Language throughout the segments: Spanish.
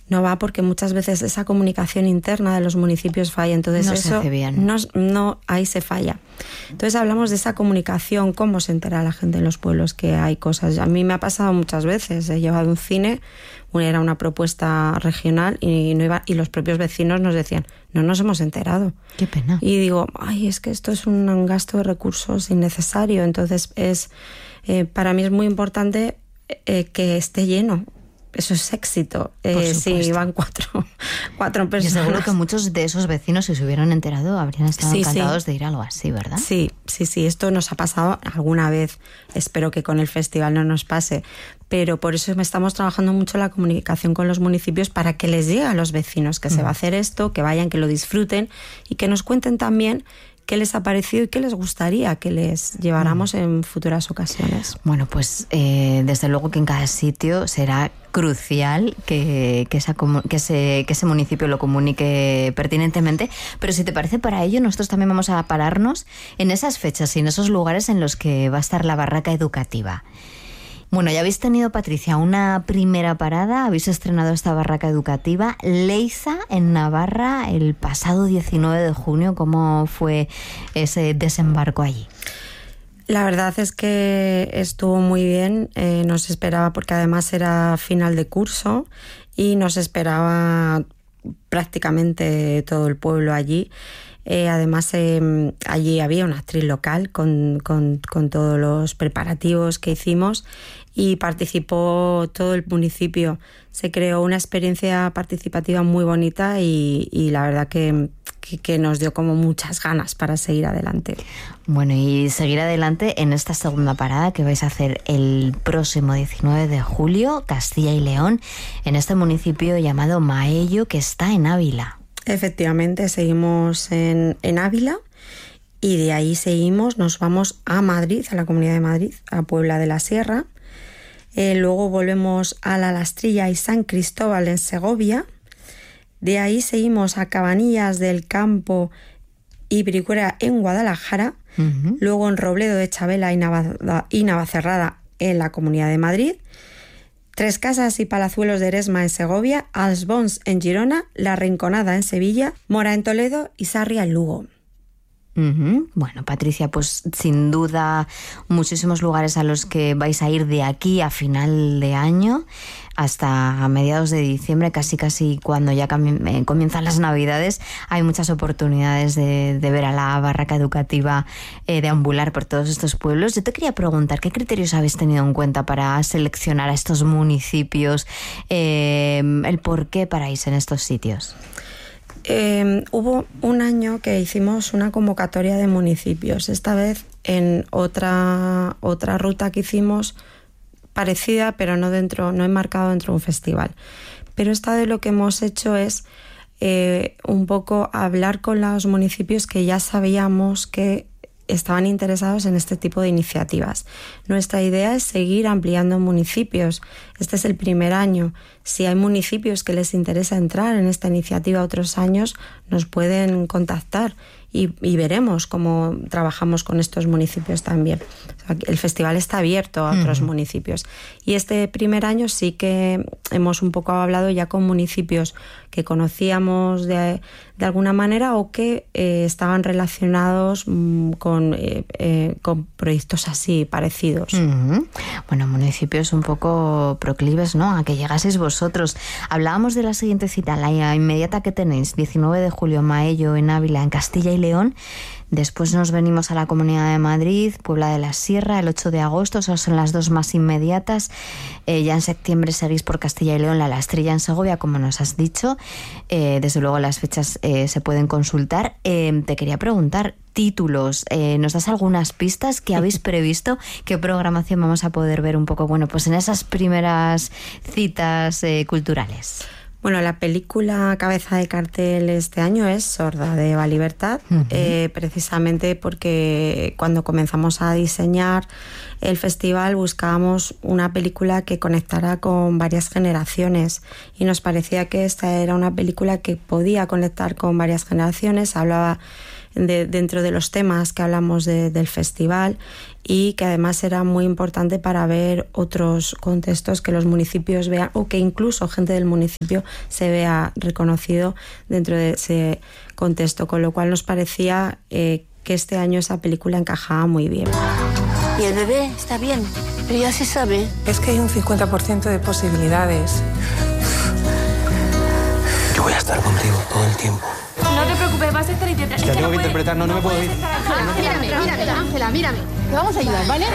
no va porque muchas veces esa comunicación interna de los municipios falla. Entonces no eso se hace bien. No, ahí se falla. Entonces hablamos de esa comunicación, cómo se entera la gente en los pueblos que hay cosas. A mí me ha pasado muchas veces, he llevado un cine, era una propuesta regional y no iba, y los propios vecinos nos decían, no nos hemos enterado. Qué pena. Y digo, es que esto es un gasto de recursos innecesario. Entonces para mí es muy importante que esté lleno. Eso es éxito. Si van cuatro personas. Y seguro que muchos de esos vecinos, si se hubieran enterado, habrían estado encantados de ir a algo así, ¿verdad? Sí. Esto nos ha pasado alguna vez. Espero que con el festival no nos pase. Pero por eso estamos trabajando mucho la comunicación con los municipios para que les llegue a los vecinos que se va a hacer esto, que vayan, que lo disfruten y que nos cuenten también qué les ha parecido y qué les gustaría que les lleváramos en futuras ocasiones. Bueno, pues desde luego que en cada sitio será crucial que ese municipio lo comunique pertinentemente, pero si te parece, para ello nosotros también vamos a pararnos en esas fechas y en esos lugares en los que va a estar la barraca educativa. Bueno, ya habéis tenido, Patricia, una primera parada, habéis estrenado esta barraca educativa, Leiza, en Navarra, el pasado 19 de junio. ¿Cómo fue ese desembarco allí? La verdad es que estuvo muy bien, nos esperaba, porque además era final de curso y nos esperaba prácticamente todo el pueblo allí. Además, allí había una actriz local con todos los preparativos que hicimos y participó todo el municipio. Se creó una experiencia participativa muy bonita y la verdad que nos dio como muchas ganas para seguir adelante. Bueno, y seguir adelante en esta segunda parada que vais a hacer el próximo 19 de julio, Castilla y León, en este municipio llamado Maello, que está en Ávila. Efectivamente, seguimos en Ávila y de ahí nos vamos a Madrid, a la Comunidad de Madrid, a Puebla de la Sierra. Luego volvemos a La Lastrilla y San Cristóbal en Segovia. De ahí seguimos a Cabanillas del Campo y Bricuera en Guadalajara. Uh-huh. Luego en Robledo de Chabela y Navacerrada en la Comunidad de Madrid. Tres Casas y Palazuelos de Eresma en Segovia, Els Bons en Girona, La Rinconada en Sevilla, Mora en Toledo y Sarria en Lugo. Uh-huh. Bueno, Patricia, pues sin duda muchísimos lugares a los que vais a ir de aquí a final de año hasta a mediados de diciembre, casi cuando ya comienzan las Navidades. Hay muchas oportunidades de ver a la barraca educativa deambular por todos estos pueblos. Yo te quería preguntar, ¿qué criterios habéis tenido en cuenta para seleccionar a estos municipios? El por qué paráis en estos sitios. Hubo un año que hicimos una convocatoria de municipios. Esta vez en otra ruta que hicimos parecida, pero no enmarcado dentro de un festival. Pero esta vez lo que hemos hecho es un poco hablar con los municipios que ya sabíamos que estaban interesados en este tipo de iniciativas. Nuestra idea es seguir ampliando municipios. Este es el primer año. Si hay municipios que les interesa entrar en esta iniciativa otros años, nos pueden contactar y veremos cómo trabajamos con estos municipios también. O sea, el festival está abierto a otros municipios. Y este primer año sí que hemos un poco hablado ya con municipios que conocíamos de alguna manera o que estaban relacionados con proyectos así parecidos. Uh-huh. Bueno, municipios un poco proclives, ¿no?, a que llegaseis vosotros. Hablábamos de la siguiente cita, la inmediata que tenéis, 19 de julio, Maello en Ávila, en Castilla y León. Después nos venimos a la Comunidad de Madrid, Puebla de la Sierra, el 8 de agosto, esas son las dos más inmediatas. Ya en septiembre seguís por Castilla y León, La Lastrilla en Segovia, como nos has dicho. Desde luego las fechas se pueden consultar. Te quería preguntar, títulos, ¿nos das algunas pistas que habéis previsto? ¿Qué programación vamos a poder ver un poco, bueno, pues en esas primeras citas culturales? Bueno, la película cabeza de cartel este año es Sorda, de Eva Libertad, precisamente porque cuando comenzamos a diseñar el festival buscábamos una película que conectara con varias generaciones y nos parecía que esta era una película que podía conectar con varias generaciones. Hablaba dentro de los temas que hablamos del festival, y que además era muy importante para ver otros contextos, que los municipios vean, o que incluso gente del municipio se vea reconocido dentro de ese contexto, con lo cual nos parecía que este año esa película encajaba muy bien. ¿Y el bebé está bien? Pero ya se sabe. Es que hay un 50% de posibilidades. Yo voy a estar contigo todo el tiempo. No te preocupes, vas a estar interpretando. Te tengo que interpretar, no me puedo ir. Ángela, mírame. Te vamos a ayudar, ¿vale?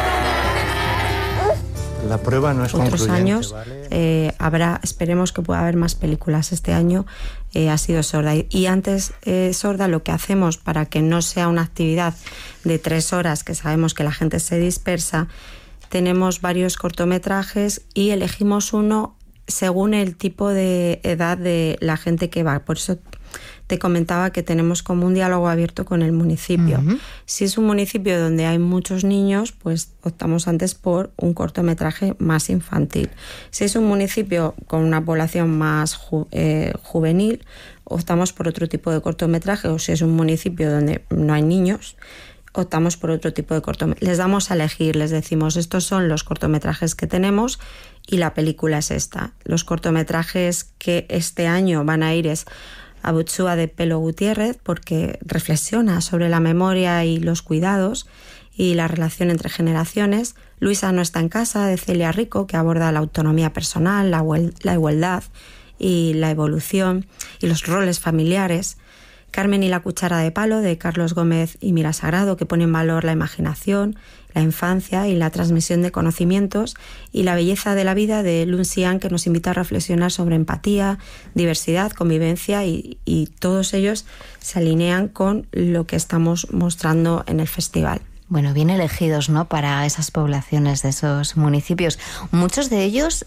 La prueba no es otros concluyente, años, ¿vale? esperemos que pueda haber más películas. Este año ha sido Sorda. Y antes, Sorda, lo que hacemos para que no sea una actividad de 3 horas, que sabemos que la gente se dispersa, tenemos varios cortometrajes y elegimos uno según el tipo de edad de la gente que va. Por eso te comentaba que tenemos como un diálogo abierto con el municipio. Uh-huh. Si es un municipio donde hay muchos niños, pues optamos antes por un cortometraje más infantil. Si es un municipio con una población más juvenil, optamos por otro tipo de cortometraje. O si es un municipio donde no hay niños, optamos por otro tipo de cortometraje. Les damos a elegir, les decimos, estos son los cortometrajes que tenemos y la película es esta. Los cortometrajes que este año van a ir es Abutsua de Pelo Gutiérrez, porque reflexiona sobre la memoria y los cuidados y la relación entre generaciones. Luisa no está en casa, de Celia Rico, que aborda la autonomía personal, la igualdad y la evolución y los roles familiares. Carmen y la cuchara de palo, de Carlos Gómez y Mira Sagrado, que pone en valor la imaginación, la infancia y la transmisión de conocimientos, y La belleza de la vida, de Lun Xian, que nos invita a reflexionar sobre empatía, diversidad, convivencia, y todos ellos se alinean con lo que estamos mostrando en el festival. Bueno, bien elegidos, ¿no?, para esas poblaciones de esos municipios. Muchos de ellos,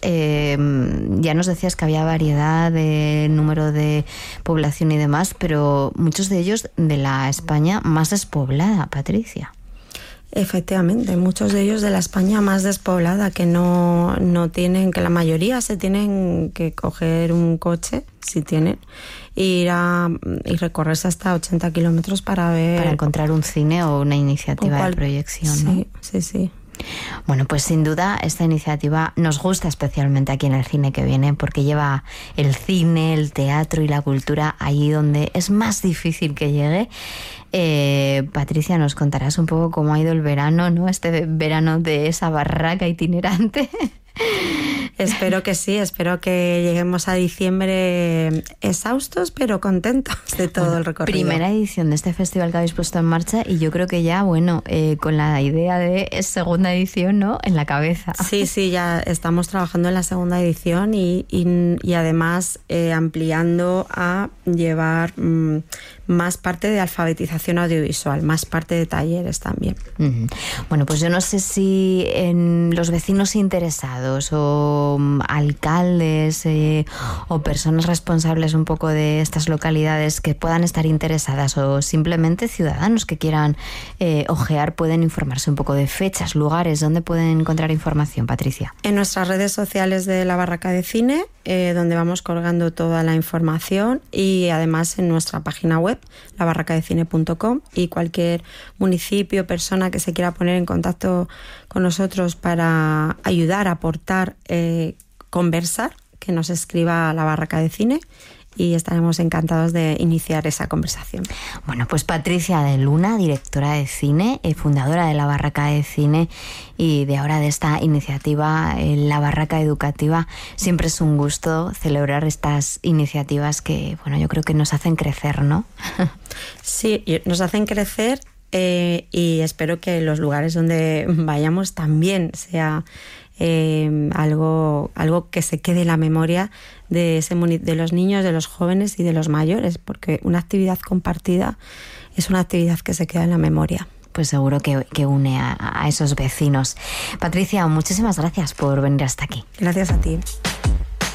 ya nos decías que había variedad de número de población y demás, pero muchos de ellos de la España más despoblada, Patricia. Efectivamente, muchos de ellos de la España más despoblada, que no tienen, que la mayoría se tienen que coger un coche, si tienen, y recorrerse hasta 80 kilómetros para encontrar un cine o una iniciativa de proyección, ¿no? Sí. Bueno, pues sin duda esta iniciativa nos gusta especialmente aquí en El Cine que Viene, porque lleva el cine, el teatro y la cultura allí donde es más difícil que llegue. Patricia, nos contarás un poco cómo ha ido el verano, ¿no? Este verano de esa barraca itinerante. Espero que sí, espero que lleguemos a diciembre exhaustos, pero contentos de todo el recorrido. Primera edición de este festival que habéis puesto en marcha, y yo creo que ya, con la idea de segunda edición, ¿no?, en la cabeza. Sí, ya estamos trabajando en la segunda edición y además ampliando a llevar más parte de alfabetización audiovisual, más parte de talleres también. Uh-huh. Bueno, pues yo no sé si en los vecinos interesados o alcaldes o personas responsables un poco de estas localidades que puedan estar interesadas, o simplemente ciudadanos que quieran ojear, pueden informarse un poco de fechas, lugares, ¿dónde pueden encontrar información, Patricia? En nuestras redes sociales de La Barraca de Cine, donde vamos colgando toda la información, y además en nuestra página web, labarracadecine.com, y cualquier municipio, persona que se quiera poner en contacto con nosotros para ayudar, aportar, conversar, que nos escriba a La Barraca de Cine, y estaremos encantados de iniciar esa conversación. Bueno, pues Patricia de Luna, directora de cine, fundadora de La Barraca de Cine y de ahora de esta iniciativa, La Barraca Educativa. Siempre es un gusto celebrar estas iniciativas que, yo creo que nos hacen crecer, ¿no? Sí, nos hacen crecer, y espero que los lugares donde vayamos también sea algo que se quede en la memoria de los niños, de los jóvenes y de los mayores, porque una actividad compartida es una actividad que se queda en la memoria. Pues seguro que une a esos vecinos. Patricia, muchísimas gracias por venir hasta aquí. Gracias a ti.